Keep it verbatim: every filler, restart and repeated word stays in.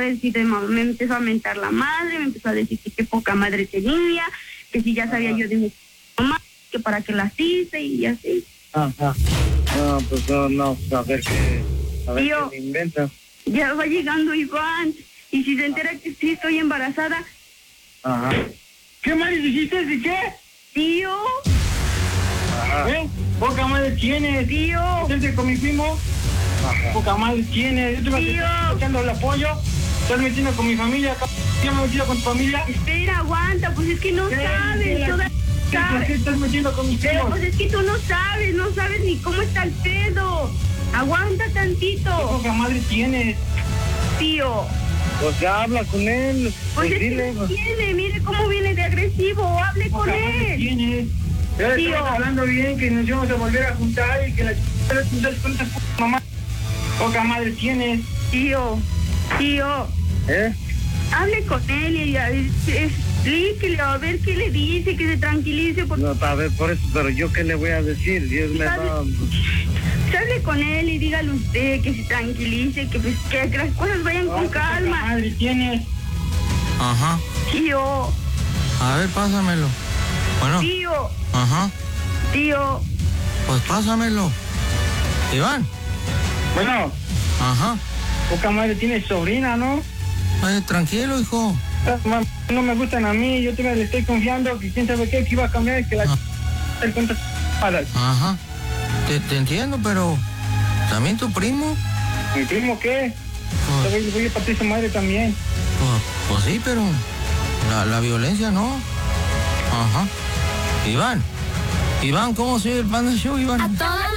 a decir de mamá, me empezó a mentar la madre, me empezó a decir que qué poca madre tenía, que si ya sabía yo de mi mamá, que para qué las hice y así. Ajá. No, pues no, no, a ver qué, a ver Tío, qué me inventa. ya va llegando Iván, y si se entera que sí estoy embarazada. Ajá. ¿Qué madre dijiste? ¿De qué? Tío, Ajá. ¿Eh? Poca madre tienes. tío, ¿Estás con mi primo? Ajá. Poca madre tienes. Yo te voy Tío. echando el apoyo. Estás metiendo con mi familia. Yo me he metido con tu familia. espera, aguanta, pues es que no ¿Qué? sabes, ¿Qué? toda... ¿Qué? ¿Por qué sabes. estás metiendo con mis Pero primos? pues es que tú no sabes, no sabes ni cómo está el pedo. Aguanta ¿Qué tantito, poca madre tienes? tío. Pues ya habla con él, Pues pues es dile. que no Pues. tiene, mire cómo viene de agresivo, hable con Poca madre él. tienes. Ya Tío. estamos hablando bien que nos íbamos a volver a juntar y que la ch... con esas p*** mamá. Poca madre tienes. Tío, tío, ¿Eh? hable con él y a- es- explíquele a ver qué le dice, que se tranquilice, porque No, a ver, por eso, pero yo qué le voy a decir, Dios me va... se hable con él y dígale usted que se tranquilice, que, pues, que las cosas vayan con Poca calma. madre tienes. Ajá. Tío, A ver, pásamelo. Bueno. tío, Ajá. tío, Pues pásamelo. Iván. Bueno, Ajá. poca madre tienes sobrina, ¿no? Oye, tranquilo, hijo. Mam, no me gustan a mí, yo te le estoy confiando que quién sabe qué, que iba a cambiar y que la Ah. ch... cuentas malas. Ajá. Te, te entiendo, pero también tu primo. ¿Mi primo qué? Yo Pues, voy, voy a partir su madre también. pues, pues sí, pero la, la violencia no. Ajá. Iván. Iván, ¿cómo se oye el Panda Show, Iván? A toda